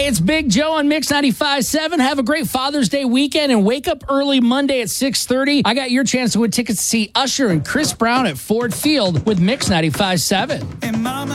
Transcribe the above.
Hey, it's Big Joe on Mix 95.7. Have a great Father's Day weekend and wake up early Monday at 6:30. I got your chance to win tickets to see Usher and Chris Brown at Ford Field with Mix 95.7. And Mama